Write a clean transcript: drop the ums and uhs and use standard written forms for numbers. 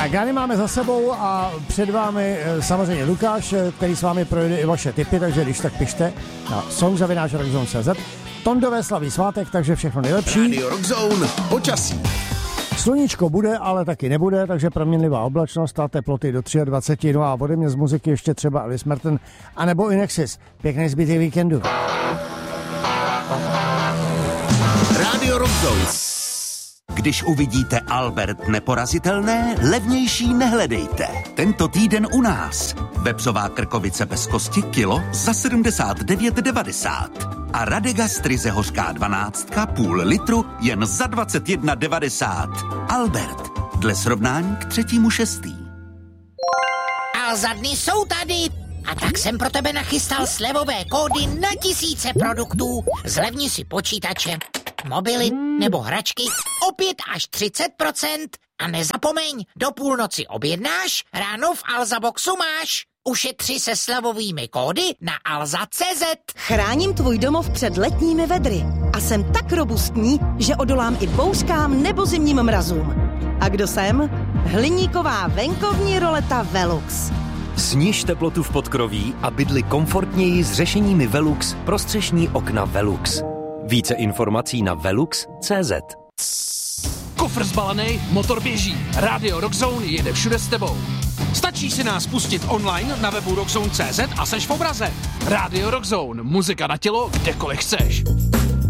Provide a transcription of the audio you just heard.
Tak rány máme za sebou a před vámi samozřejmě Lukáš, který s vámi projde i vaše tipy, takže když tak pište na song@rockzone.cz. Tondové slaví svátek, takže všechno nejlepší. Radio Rockzone, počasí. Sluníčko bude, ale taky nebude, takže proměnlivá oblačnost a teploty do 23. No a ode mě z muziky ještě třeba Alice Merton anebo Inexis. Pěkný zbytek víkendu. Radio Rockzone. Když uvidíte Albert neporazitelné, levnější nehledejte. Tento týden u nás. Vepřová krkovice bez kosti kilo za 79,90. A Radegastry hořká 12 půl litru jen za 21,90. Albert. Dle srovnání k 3.6. Alza dny jsou tady. A tak jsem pro tebe nachystal slevové kódy na tisíce produktů. Zlevni si počítače, mobily nebo hračky o 5 až 30%. A nezapomeň, do půlnoci objednáš, ráno v Alza Boxu máš. Ušetři se slevovými kódy na alza.cz. Chráním tvůj domov před letními vedry. A jsem tak robustní, že odolám i bouřkám nebo zimním mrazům. A kdo jsem? Hliníková venkovní roleta Velux. Sniž teplotu v podkroví a bydli komfortněji s řešeními Velux pro střešní okna Velux. Více informací na velux.cz. Kufr zbalený, motor běží. Radio Rockzone jede všude s tebou. Stačí si nás pustit online na webu rockzone.cz a seš v obraze. Radio Rockzone, muzika na tělo, kdekoliv chceš.